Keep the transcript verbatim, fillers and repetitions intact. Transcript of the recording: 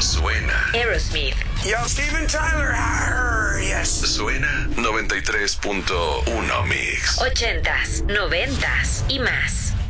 suena. Aerosmith. Yo, Steven Tyler. Arr, yes. Suena noventa y tres punto uno Mix. Ochentas, noventas y más.